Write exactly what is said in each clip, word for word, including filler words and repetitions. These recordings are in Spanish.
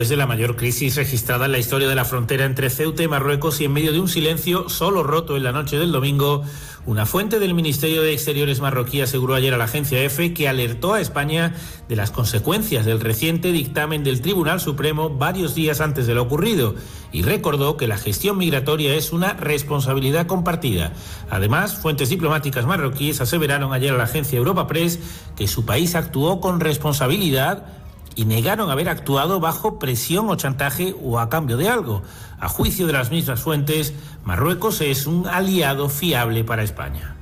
Desde la mayor crisis registrada en la historia de la frontera entre Ceuta y Marruecos y en medio de un silencio solo roto en la noche del domingo, una fuente del Ministerio de Exteriores marroquí aseguró ayer a la agencia EFE que alertó a España de las consecuencias del reciente dictamen del Tribunal Supremo varios días antes de lo ocurrido y recordó que la gestión migratoria es una responsabilidad compartida. Además, fuentes diplomáticas marroquíes aseveraron ayer a la agencia Europa Press que su país actuó con responsabilidad y negaron haber actuado bajo presión o chantaje o a cambio de algo. A juicio de las mismas fuentes, Marruecos es un aliado fiable para España.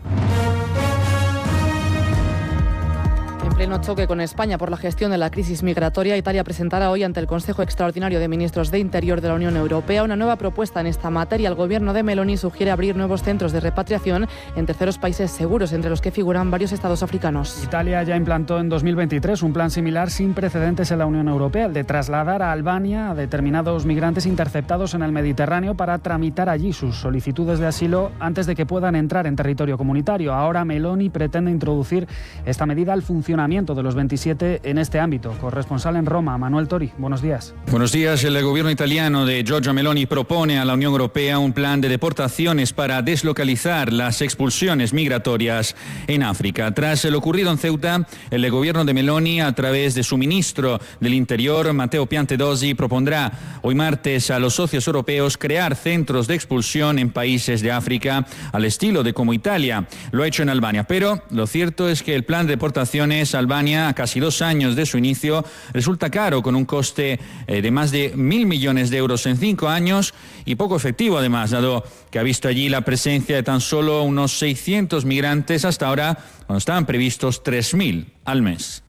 En pleno choque con España por la gestión de la crisis migratoria, Italia presentará hoy ante el Consejo Extraordinario de Ministros de Interior de la Unión Europea una nueva propuesta en esta materia. El gobierno de Meloni sugiere abrir nuevos centros de repatriación en terceros países seguros, entre los que figuran varios estados africanos. Italia ya implantó en dos mil veintitrés un plan similar sin precedentes en la Unión Europea, el de trasladar a Albania a determinados migrantes interceptados en el Mediterráneo para tramitar allí sus solicitudes de asilo antes de que puedan entrar en territorio comunitario. Ahora Meloni pretende introducir esta medida al funcionamiento de los veintisiete en este ámbito. Corresponsal en Roma, Manuel Tori, buenos días. Buenos días. El gobierno italiano de Giorgia Meloni propone a la Unión Europea un plan de deportaciones para deslocalizar las expulsiones migratorias en África. Tras lo ocurrido en Ceuta, el gobierno de Meloni, a través de su ministro del Interior, Matteo Piantedosi, propondrá hoy martes a los socios europeos crear centros de expulsión en países de África al estilo de como Italia lo ha hecho en Albania. Pero lo cierto es que el plan de deportaciones a Albania, a casi dos años de su inicio, resulta caro, con un coste eh, de más de mil millones de euros en cinco años y poco efectivo además, dado que ha visto allí la presencia de tan solo unos seiscientos migrantes hasta ahora, cuando estaban previstos tres mil al mes.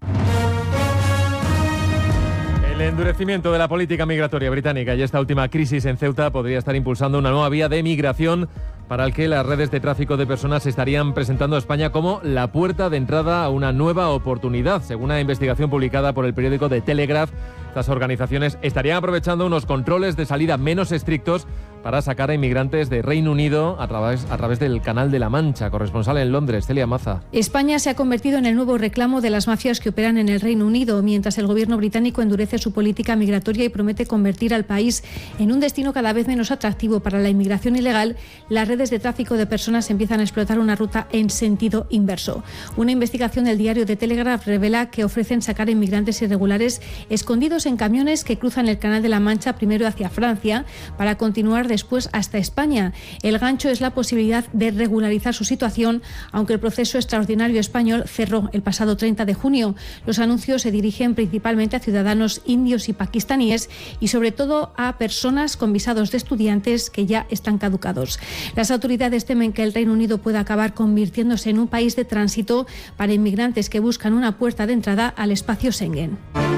El endurecimiento de la política migratoria británica y esta última crisis en Ceuta podría estar impulsando una nueva vía de migración para el que las redes de tráfico de personas estarían presentando a España como la puerta de entrada a una nueva oportunidad. Según una investigación publicada por el periódico The Telegraph, estas organizaciones estarían aprovechando unos controles de salida menos estrictos para sacar a inmigrantes de Reino Unido a través, a través del Canal de la Mancha. Corresponsal en Londres, Celia Maza. España se ha convertido en el nuevo reclamo de las mafias que operan en el Reino Unido, mientras el gobierno británico endurece su política migratoria y promete convertir al país en un destino cada vez menos atractivo para la inmigración ilegal. Las redes de tráfico de personas empiezan a explotar una ruta en sentido inverso. Una investigación del diario The Telegraph revela que ofrecen sacar a inmigrantes irregulares escondidos en camiones que cruzan el Canal de la Mancha primero hacia Francia para continuar después hasta España. El gancho es la posibilidad de regularizar su situación, aunque el proceso extraordinario español cerró el pasado treinta de junio. Los anuncios se dirigen principalmente a ciudadanos indios y pakistaníes y sobre todo a personas con visados de estudiantes que ya están caducados. Las autoridades temen que el Reino Unido pueda acabar convirtiéndose en un país de tránsito para inmigrantes que buscan una puerta de entrada al espacio Schengen.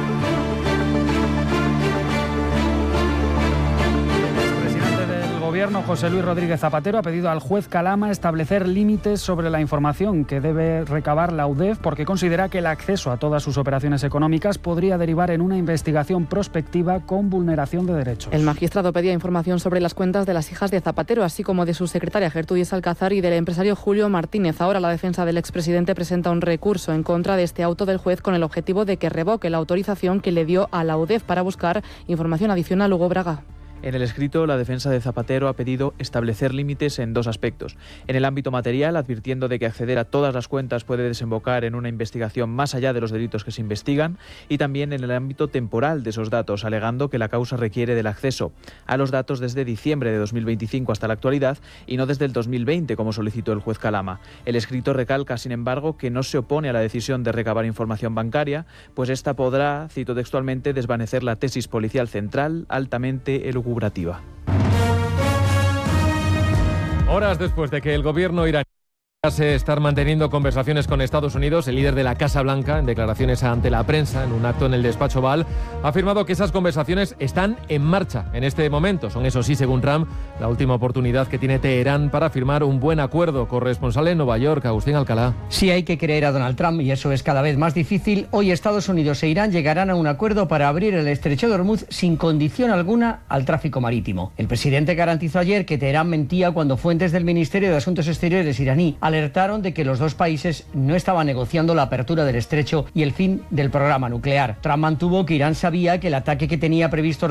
El gobierno, José Luis Rodríguez Zapatero, ha pedido al juez Calama establecer límites sobre la información que debe recabar la U D E F porque considera que el acceso a todas sus operaciones económicas podría derivar en una investigación prospectiva con vulneración de derechos. El magistrado pedía información sobre las cuentas de las hijas de Zapatero, así como de su secretaria Gertrudis Alcázar y del empresario Julio Martínez. Ahora la defensa del expresidente presenta un recurso en contra de este auto del juez con el objetivo de que revoque la autorización que le dio a la U D E F para buscar información adicional. Hugo Braga. En el escrito, la defensa de Zapatero ha pedido establecer límites en dos aspectos. En el ámbito material, advirtiendo de que acceder a todas las cuentas puede desembocar en una investigación más allá de los delitos que se investigan, y también en el ámbito temporal de esos datos, alegando que la causa requiere del acceso a los datos desde diciembre de dos mil veinticinco hasta la actualidad y no desde el dos mil veinte, como solicitó el juez Calama. El escrito recalca, sin embargo, que no se opone a la decisión de recabar información bancaria, pues esta podrá, cito textualmente, desvanecer la tesis policial central altamente elucubrativa. Horas después de que el gobierno iraní estar manteniendo conversaciones con Estados Unidos, el líder de la Casa Blanca, en declaraciones ante la prensa en un acto en el despacho Oval, ha afirmado que esas conversaciones están en marcha en este momento. Son, eso sí, según Trump, la última oportunidad que tiene Teherán para firmar un buen acuerdo. Corresponsal en Nueva York, Agustín Alcalá. Sí, hay que creer a Donald Trump y eso es cada vez más difícil. Hoy Estados Unidos e Irán llegarán a un acuerdo para abrir el estrecho de Hormuz sin condición alguna al tráfico marítimo. El presidente garantizó ayer que Teherán mentía cuando fuentes del Ministerio de Asuntos Exteriores iraní alertaron de que los dos países no estaban negociando la apertura del estrecho y el fin del programa nuclear. Trump mantuvo que Irán sabía que el ataque que tenía previsto